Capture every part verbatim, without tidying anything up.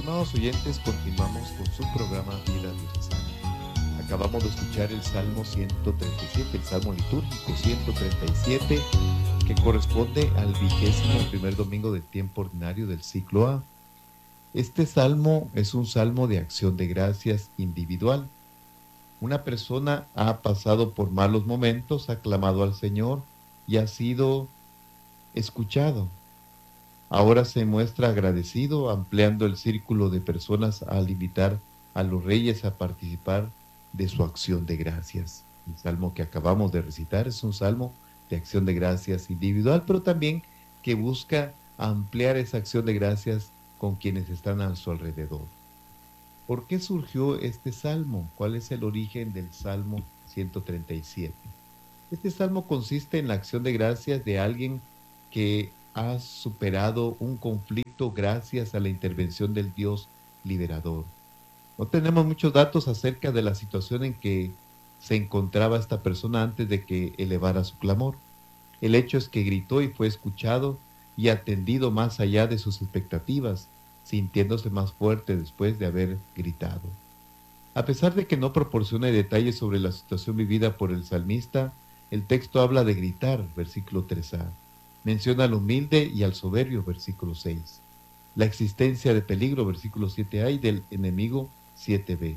Estimados oyentes, continuamos con su programa Vida Diocesana. Acabamos de escuchar el Salmo ciento treinta y siete, el Salmo litúrgico ciento treinta y siete, que corresponde al vigésimo primer domingo del tiempo ordinario del ciclo A. Este salmo es un salmo de acción de gracias individual. Una persona ha pasado por malos momentos, ha clamado al Señor y ha sido escuchado. Ahora se muestra agradecido, ampliando el círculo de personas al invitar a los reyes a participar de su acción de gracias. El salmo que acabamos de recitar es un salmo de acción de gracias individual, pero también que busca ampliar esa acción de gracias con quienes están a su alrededor. ¿Por qué surgió este salmo? ¿Cuál es el origen del Salmo ciento treinta y siete? Este salmo consiste en la acción de gracias de alguien que ha superado un conflicto gracias a la intervención del Dios liberador. No tenemos muchos datos acerca de la situación en que se encontraba esta persona antes de que elevara su clamor. El hecho es que gritó y fue escuchado y atendido más allá de sus expectativas, sintiéndose más fuerte después de haber gritado. A pesar de que no proporciona detalles sobre la situación vivida por el salmista, el texto habla de gritar, versículo tres a. Menciona al humilde y al soberbio, versículo seis. La existencia de peligro, versículo siete a, y del enemigo, siete be.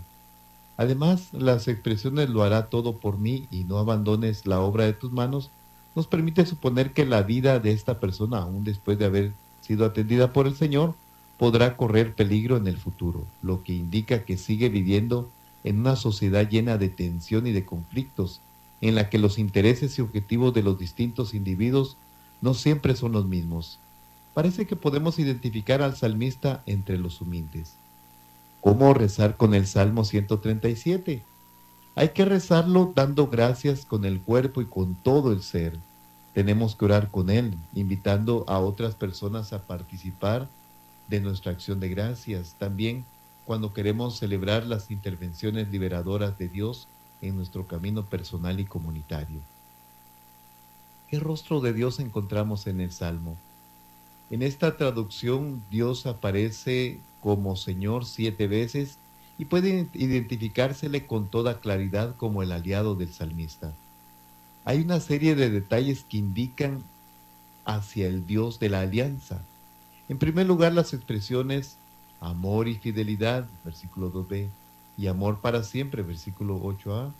Además, las expresiones "lo hará todo por mí y no abandones la obra de tus manos" nos permite suponer que la vida de esta persona, aún después de haber sido atendida por el Señor, podrá correr peligro en el futuro, lo que indica que sigue viviendo en una sociedad llena de tensión y de conflictos, en la que los intereses y objetivos de los distintos individuos no siempre son los mismos. Parece que podemos identificar al salmista entre los humildes. ¿Cómo rezar con el Salmo ciento treinta y siete? Hay que rezarlo dando gracias con el cuerpo y con todo el ser. Tenemos que orar con él, invitando a otras personas a participar de nuestra acción de gracias. También cuando queremos celebrar las intervenciones liberadoras de Dios en nuestro camino personal y comunitario. ¿Qué rostro de Dios encontramos en el Salmo? En esta traducción, Dios aparece como Señor siete veces y puede identificársele con toda claridad como el aliado del salmista. Hay una serie de detalles que indican hacia el Dios de la alianza. En primer lugar, las expresiones amor y fidelidad, versículo dos be, y amor para siempre, versículo ocho a.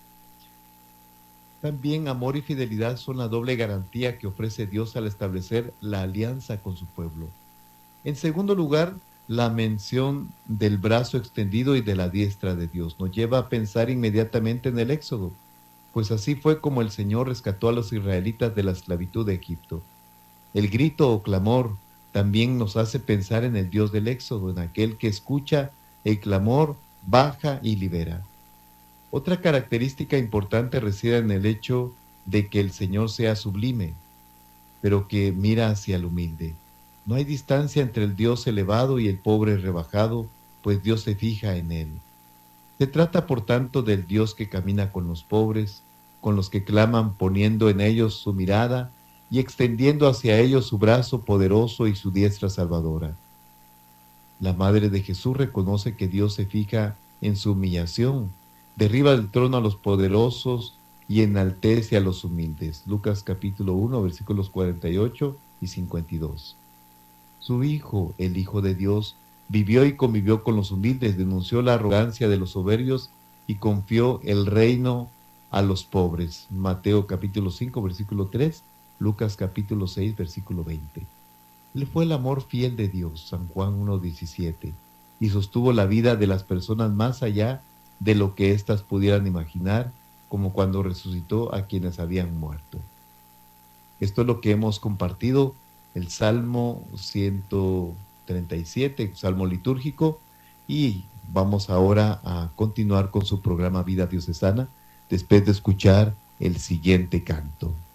También amor y fidelidad son la doble garantía que ofrece Dios al establecer la alianza con su pueblo. En segundo lugar, la mención del brazo extendido y de la diestra de Dios nos lleva a pensar inmediatamente en el Éxodo, pues así fue como el Señor rescató a los israelitas de la esclavitud de Egipto. El grito o clamor también nos hace pensar en el Dios del Éxodo, en aquel que escucha el clamor, baja y libera. Otra característica importante reside en el hecho de que el Señor sea sublime, pero que mira hacia el humilde. No hay distancia entre el Dios elevado y el pobre rebajado, pues Dios se fija en él. Se trata, por tanto, del Dios que camina con los pobres, con los que claman, poniendo en ellos su mirada y extendiendo hacia ellos su brazo poderoso y su diestra salvadora. La Madre de Jesús reconoce que Dios se fija en su humillación, derriba del trono a los poderosos y enaltece a los humildes. Lucas capítulo uno, versículos cuarenta y ocho y cincuenta y dos. Su Hijo, el Hijo de Dios, vivió y convivió con los humildes, denunció la arrogancia de los soberbios y confió el reino a los pobres. Mateo capítulo cinco, versículo tres, Lucas capítulo seis, versículo veinte. Él fue el amor fiel de Dios, San Juan uno, diecisiete, y sostuvo la vida de las personas más allá de lo que éstas pudieran imaginar, como cuando resucitó a quienes habían muerto. Esto es lo que hemos compartido, el Salmo ciento treinta y siete, Salmo litúrgico, y vamos ahora a continuar con su programa Vida Diocesana, después de escuchar el siguiente canto.